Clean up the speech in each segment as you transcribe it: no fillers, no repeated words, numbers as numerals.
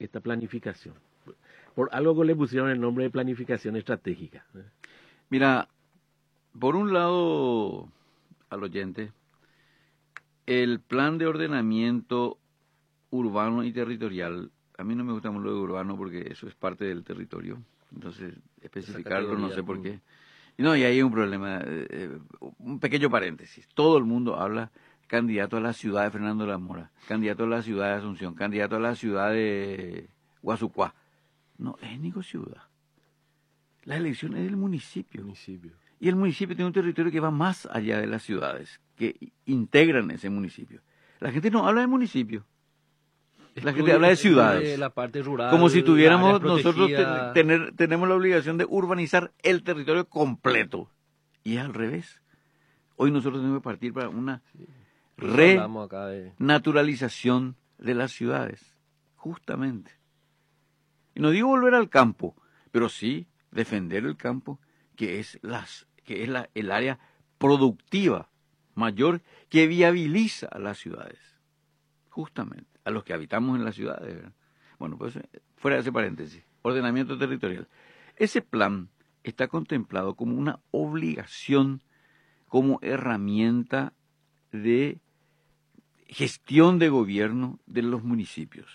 esta planificación? Por algo que le pusieron el nombre de planificación estratégica. Mira, por un lado, al oyente, el plan de ordenamiento urbano y territorial, a mí no me gusta mucho lo de urbano porque eso es parte del territorio, entonces especificarlo no sé por qué. No, y ahí hay un problema, un pequeño paréntesis, todo el mundo habla candidato a la ciudad de Fernando de la Mora, candidato a la ciudad de Asunción, candidato a la ciudad de Guasucuá. No, es ni ciudad. La elección es del municipio. Y el municipio tiene un territorio que va más allá de las ciudades, que integran ese municipio. La gente no habla de municipio. La gente habla de ciudades. De la parte rural, como si tuviéramos nosotros tenemos la obligación de urbanizar el territorio completo. Y es al revés. Hoy nosotros tenemos que partir para una renaturalización de las ciudades. Justamente. Y no digo volver al campo, pero sí defender el campo, que es el área productiva mayor que viabiliza a las ciudades. Justamente, a los que habitamos en las ciudades, ¿verdad? Bueno, pues fuera de ese paréntesis, ordenamiento territorial. Ese plan está contemplado como una obligación, como herramienta de gestión de gobierno de los municipios.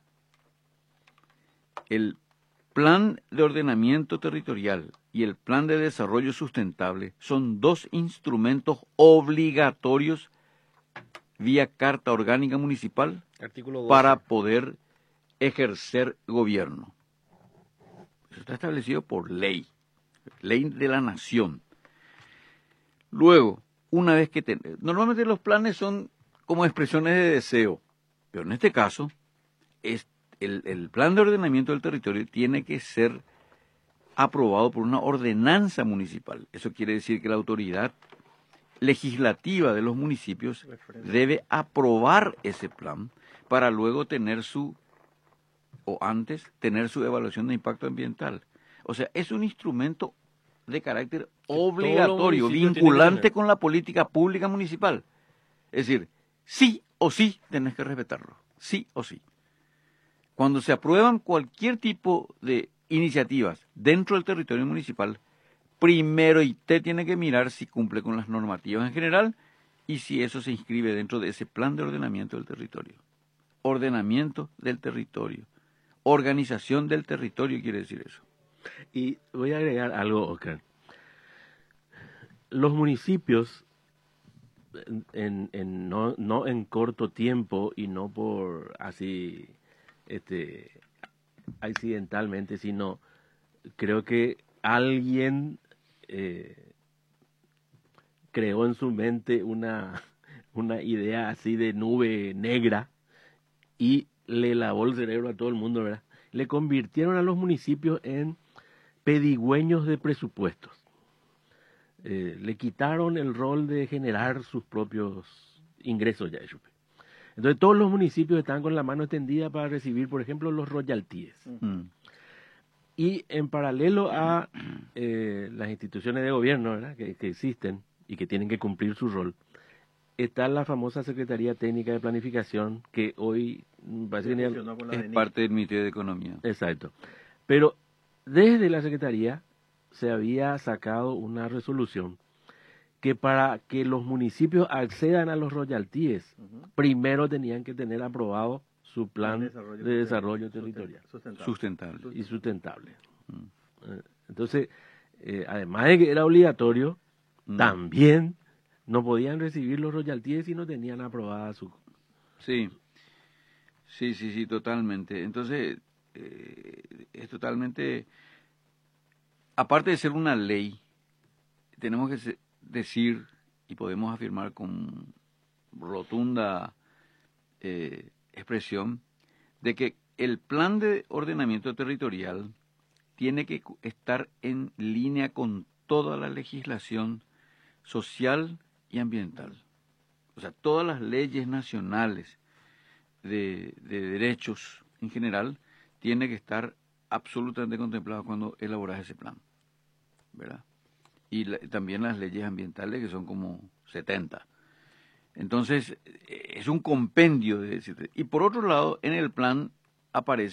El plan de ordenamiento territorial y el plan de desarrollo sustentable son dos instrumentos obligatorios vía Carta Orgánica Municipal para poder ejercer gobierno. Eso está establecido por ley de la nación. Luego, una vez que normalmente los planes son como expresiones de deseo, pero en este caso, el plan de ordenamiento del territorio tiene que ser aprobado por una ordenanza municipal. Eso quiere decir que la autoridad legislativa de los municipios debe aprobar ese plan para luego tener antes tener su evaluación de impacto ambiental. O sea, es un instrumento de carácter obligatorio, vinculante con la política pública municipal. Es decir, sí o sí tenés que respetarlo, sí o sí. Cuando se aprueban cualquier tipo de iniciativas dentro del territorio municipal, primero usted tiene que mirar si cumple con las normativas en general y si eso se inscribe dentro de ese plan de ordenamiento del territorio. Ordenamiento del territorio. Organización del territorio quiere decir eso. Y voy a agregar algo, Oscar. Los municipios, no en corto tiempo y no por así accidentalmente, sino creo que alguien creó en su mente una idea así de nube negra y le lavó el cerebro a todo el mundo, ¿verdad? Le convirtieron a los municipios en pedigüeños de presupuestos. Le quitaron el rol de generar sus propios ingresos ya. Entonces todos los municipios están con la mano extendida para recibir, por ejemplo, los royalties. Y en paralelo a las instituciones de gobierno, ¿verdad? que existen y que tienen que cumplir su rol, está la famosa Secretaría Técnica de Planificación, que hoy parece que es parte del Ministerio de Economía. Exacto. Pero desde la Secretaría se había sacado una resolución que para que los municipios accedan a los royalties, primero tenían que tener aprobado su plan de desarrollo territorial. Sustentable. Entonces, además de que era obligatorio, también no podían recibir los royalties si no tenían aprobada su... Sí, totalmente. Entonces, es totalmente... Aparte de ser una ley, tenemos que decir y podemos afirmar con rotunda expresión de que el plan de ordenamiento territorial tiene que estar en línea con toda la legislación social y ambiental. O sea, todas las leyes nacionales de derechos en general tiene que estar absolutamente contemplado cuando elaboras ese plan, ¿verdad? Y también las leyes ambientales, que son como 70. Entonces, es un compendio de... Y por otro lado, en el plan aparece